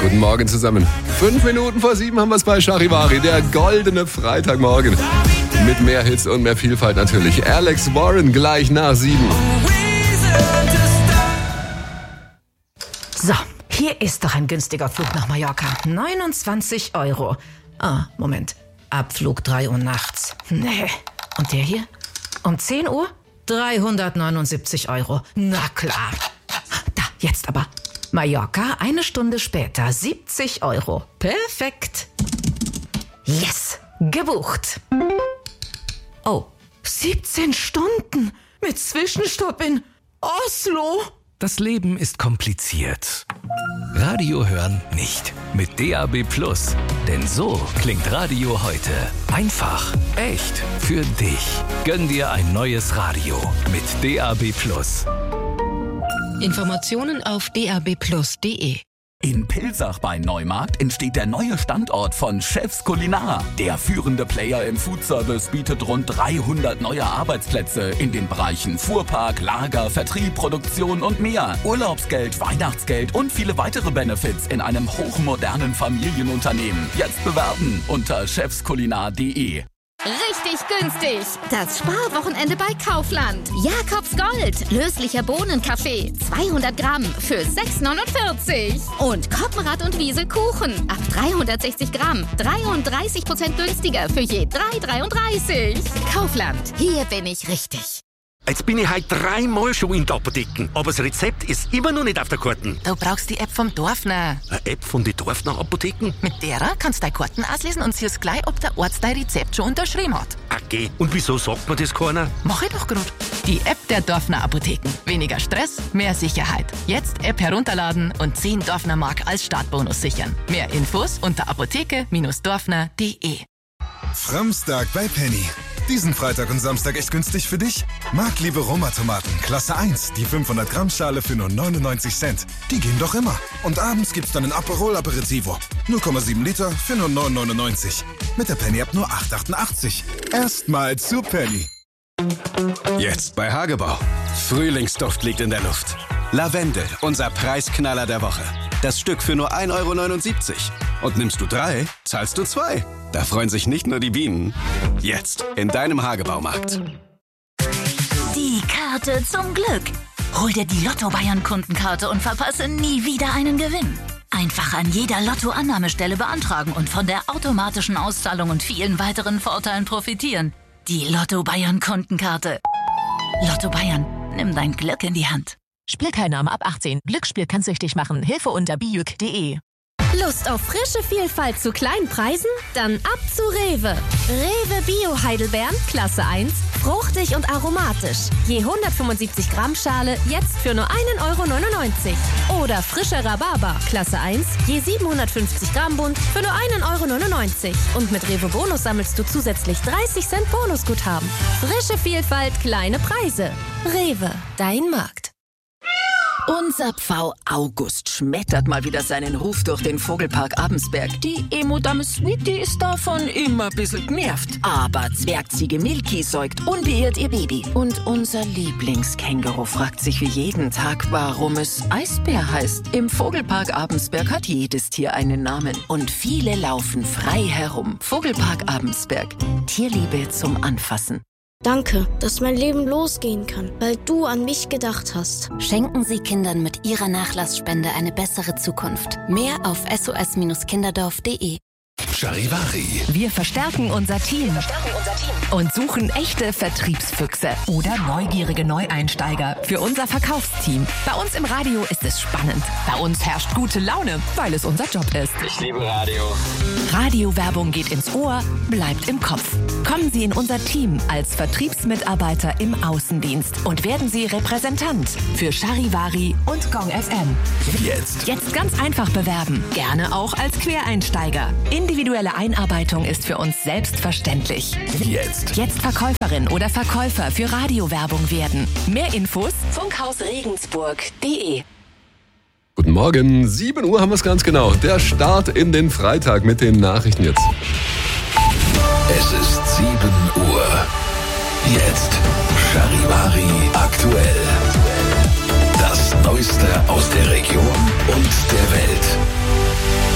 Guten Morgen zusammen. 5 Minuten vor 7 haben wir es bei Charivari, der goldene Freitagmorgen. Mit mehr Hits und mehr Vielfalt natürlich. Alex Warren gleich nach 7. So, hier ist doch ein günstiger Flug nach Mallorca. 29 €. Ah, Moment. Abflug 3 Uhr nachts. Nee. Und der hier? Um 10 Uhr? 379 €. Na klar. Da, jetzt aber. Mallorca, 1 Stunde später, 70 €. Perfekt. Yes, gebucht. Oh, 17 Stunden mit Zwischenstopp in Oslo. Das Leben ist kompliziert. Radio hören nicht. Mit DAB+. Denn so klingt Radio heute. Einfach, echt, für dich. Gönn dir ein neues Radio mit DAB+. Informationen auf dabplus.de. In Pilsach bei Neumarkt entsteht der neue Standort von Chefs Culinar. Der führende Player im Foodservice bietet rund 300 neue Arbeitsplätze in den Bereichen Fuhrpark, Lager, Vertrieb, Produktion und mehr. Urlaubsgeld, Weihnachtsgeld und viele weitere Benefits in einem hochmodernen Familienunternehmen. Jetzt bewerben unter chefsculinar.de. Richtig günstig. Das Sparwochenende bei Kaufland. Jakobs Gold. Löslicher Bohnenkaffee. 200 Gramm für 6,49. Und Koppenrad und Wiesel Kuchen. Ab 360 Gramm. 33% günstiger für je 3,33. Kaufland. Hier bin ich richtig. Jetzt bin ich heute 3-mal schon in der Apotheke, aber das Rezept ist immer noch nicht auf der Karte. Du brauchst die App vom Dorfner. Eine App von den Dorfner Apotheken? Mit der kannst du deine Karten auslesen und siehst gleich, ob der Arzt dein Rezept schon unterschrieben hat. Okay, und wieso sagt mir das keiner? Mach ich doch grad. Die App der Dorfner Apotheken. Weniger Stress, mehr Sicherheit. Jetzt App herunterladen und 10 Dorfner Mark als Startbonus sichern. Mehr Infos unter apotheke-dorfner.de. Framstag bei Penny. Diesen Freitag und Samstag echt günstig für dich? Marktliebe Roma-Tomaten, Klasse 1, die 500 Gramm Schale für nur 99 Cent. Die gehen doch immer. Und abends gibt's dann ein Aperol Aperitivo. 0,7 Liter für nur 9,99. Mit der Penny-App nur 8,88. Erstmal zu Penny. Jetzt bei Hagebau. Frühlingsduft liegt in der Luft. Lavendel, unser Preisknaller der Woche. Das Stück für nur 1,79 €. Und nimmst du 3, zahlst du 2. Da freuen sich nicht nur die Bienen. Jetzt in deinem Hagebaumarkt. Die Karte zum Glück. Hol dir die Lotto Bayern Kundenkarte und verpasse nie wieder einen Gewinn. Einfach an jeder Lotto-Annahmestelle beantragen und von der automatischen Auszahlung und vielen weiteren Vorteilen profitieren. Die Lotto Bayern Kundenkarte. Lotto Bayern, nimm dein Glück in die Hand. Spielteilnahme ab 18. Glücksspiel kann süchtig machen. Hilfe unter bijuk.de. Lust auf frische Vielfalt zu kleinen Preisen? Dann ab zu Rewe. Rewe Bio Heidelbeeren, Klasse 1, fruchtig und aromatisch. Je 175 Gramm Schale jetzt für nur 1,99 €. Oder frischer Rhabarber, Klasse 1, je 750 Gramm Bund für nur 1,99 €. Und mit Rewe Bonus sammelst du zusätzlich 30 Cent Bonusguthaben. Frische Vielfalt, kleine Preise. Rewe, dein Markt. Unser Pfau August schmettert mal wieder seinen Ruf durch den Vogelpark Abensberg. Die Emo-Dame Sweetie ist davon immer ein bisschen genervt. Aber Zwergziege Milky säugt unbeirrt ihr Baby. Und unser Lieblingskänguru fragt sich wie jeden Tag, warum es Eisbär heißt. Im Vogelpark Abensberg hat jedes Tier einen Namen. Und viele laufen frei herum. Vogelpark Abensberg. Tierliebe zum Anfassen. Danke, dass mein Leben losgehen kann, weil du an mich gedacht hast. Schenken Sie Kindern mit Ihrer Nachlassspende eine bessere Zukunft. Mehr auf sos-kinderdorf.de. Charivari. Wir verstärken unser Team und suchen echte Vertriebsfüchse oder neugierige Neueinsteiger für unser Verkaufsteam. Bei uns im Radio ist es spannend. Bei uns herrscht gute Laune, weil es unser Job ist. Ich liebe Radio. Radiowerbung geht ins Ohr, bleibt im Kopf. Kommen Sie in unser Team als Vertriebsmitarbeiter im Außendienst und werden Sie Repräsentant für Charivari und Gong FM. Jetzt ganz einfach bewerben. Gerne auch als Quereinsteiger. Individuelle Einarbeitung ist für uns selbstverständlich. Jetzt Verkäuferin oder Verkäufer für Radiowerbung werden. Mehr Infos funkhausregensburg.de. Guten Morgen, 7 Uhr haben wir es ganz genau. Der Start in den Freitag mit den Nachrichten jetzt. Es ist 7 Uhr. Jetzt Charivari aktuell. Das Neueste aus der Region und der Welt.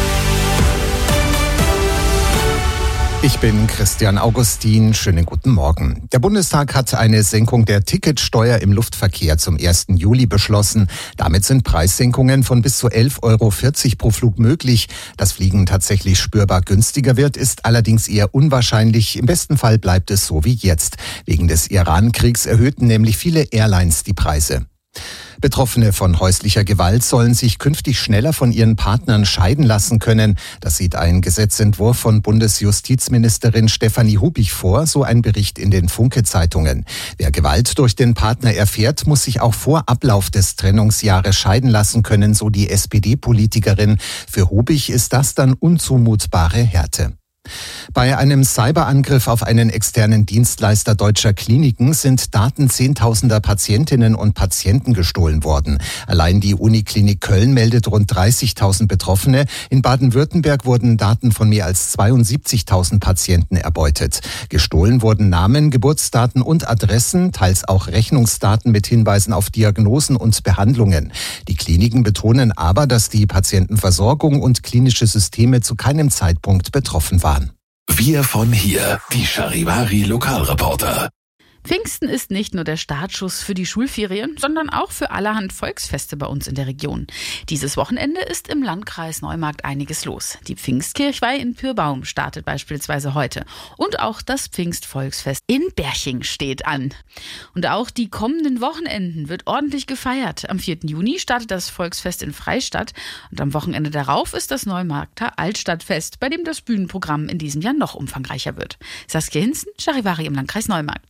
Ich bin Christian Augustin. Schönen guten Morgen. Der Bundestag hat eine Senkung der Ticketsteuer im Luftverkehr zum 1. Juli beschlossen. Damit sind Preissenkungen von bis zu 11,40 € pro Flug möglich. Dass Fliegen tatsächlich spürbar günstiger wird, ist allerdings eher unwahrscheinlich. Im besten Fall bleibt es so wie jetzt. Wegen des Iran-Kriegs erhöhten nämlich viele Airlines die Preise. Betroffene von häuslicher Gewalt sollen sich künftig schneller von ihren Partnern scheiden lassen können. Das sieht ein Gesetzentwurf von Bundesjustizministerin Stefanie Hubich vor, so ein Bericht in den Funke-Zeitungen. Wer Gewalt durch den Partner erfährt, muss sich auch vor Ablauf des Trennungsjahres scheiden lassen können, so die SPD-Politikerin. Für Hubich ist das dann unzumutbare Härte. Bei einem Cyberangriff auf einen externen Dienstleister deutscher Kliniken sind Daten zehntausender Patientinnen und Patienten gestohlen worden. Allein die Uniklinik Köln meldet rund 30.000 Betroffene. In Baden-Württemberg wurden Daten von mehr als 72.000 Patienten erbeutet. Gestohlen wurden Namen, Geburtsdaten und Adressen, teils auch Rechnungsdaten mit Hinweisen auf Diagnosen und Behandlungen. Die Kliniken betonen aber, dass die Patientenversorgung und klinische Systeme zu keinem Zeitpunkt betroffen waren. Wir von hier, die Charivari Lokalreporter. Pfingsten ist nicht nur der Startschuss für die Schulferien, sondern auch für allerhand Volksfeste bei uns in der Region. Dieses Wochenende ist im Landkreis Neumarkt einiges los. Die Pfingstkirchweih in Pyrbaum startet beispielsweise heute. Und auch das Pfingstvolksfest in Berching steht an. Und auch die kommenden Wochenenden wird ordentlich gefeiert. Am 4. Juni startet das Volksfest in Freistadt und am Wochenende darauf ist das Neumarkter Altstadtfest, bei dem das Bühnenprogramm in diesem Jahr noch umfangreicher wird. Saskia Hinzen, Charivari im Landkreis Neumarkt.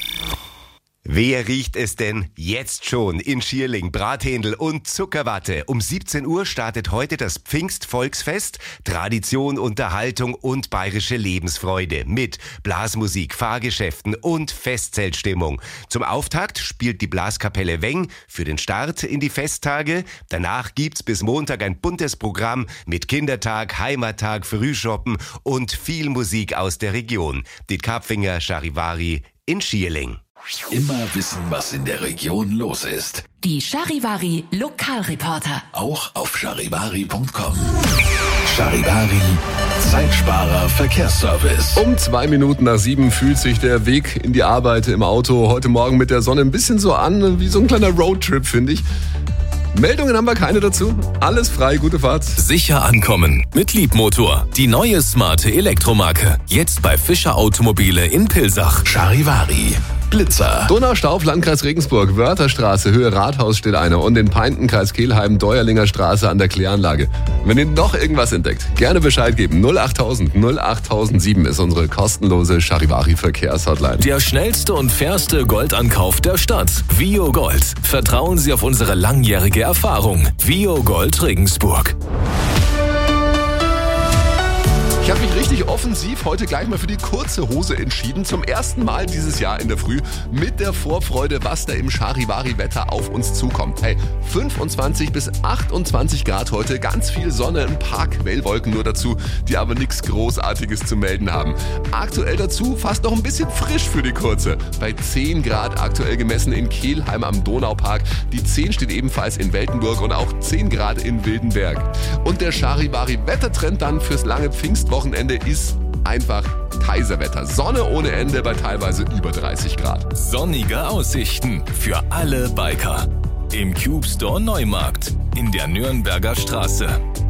Wer riecht es denn jetzt schon in Schierling? Brathändel und Zuckerwatte. Um 17 Uhr startet heute das Pfingstvolksfest. Tradition, Unterhaltung und bayerische Lebensfreude mit Blasmusik, Fahrgeschäften und Festzeltstimmung. Zum Auftakt spielt die Blaskapelle Weng für den Start in die Festtage. Danach gibt's bis Montag ein buntes Programm mit Kindertag, Heimattag, Frühschoppen und viel Musik aus der Region. Die Karpfinger Charivari in Schierling. Immer wissen, was in der Region los ist. Die Charivari Lokalreporter. Auch auf charivari.com. Charivari, Zeitsparer Verkehrsservice. Um 2 Minuten nach 7 fühlt sich der Weg in die Arbeit im Auto heute Morgen mit der Sonne ein bisschen so an, wie so ein kleiner Roadtrip, finde ich. Meldungen haben wir keine dazu. Alles frei, gute Fahrt. Sicher ankommen mit Liebmotor. Die neue smarte Elektromarke. Jetzt bei Fischer Automobile in Pilsach. Charivari. Blitzer. Donaustauf, Landkreis Regensburg, Wörtherstraße, Höhe Rathaus steht einer und in Peintenkreis Kehlheim, Deuerlinger Straße an der Kläranlage. Wenn ihr noch irgendwas entdeckt, gerne Bescheid geben. 08000 08007 ist unsere kostenlose Charivari-Verkehrshotline. Der schnellste und fairste Goldankauf der Stadt. Vio Gold. Vertrauen Sie auf unsere langjährige Erfahrung. Vio Gold Regensburg. Ich habe mich richtig offensiv heute gleich mal für die kurze Hose entschieden. Zum ersten Mal dieses Jahr in der Früh mit der Vorfreude, was da im Charivari-Wetter auf uns zukommt. Hey, 25 bis 28 Grad heute, ganz viel Sonne, ein paar Quellwolken nur dazu, die aber nichts Großartiges zu melden haben. Aktuell dazu fast noch ein bisschen frisch für die kurze. Bei 10 Grad aktuell gemessen in Kehlheim am Donaupark. Die 10 steht ebenfalls in Weltenburg und auch 10 Grad in Wildenberg. Und der Charivari-Wettertrend dann fürs lange Pfingstwochenende ist einfach Kaiserwetter. Sonne ohne Ende bei teilweise über 30 Grad. Sonnige Aussichten für alle Biker. Im Cube Store Neumarkt in der Nürnberger Straße.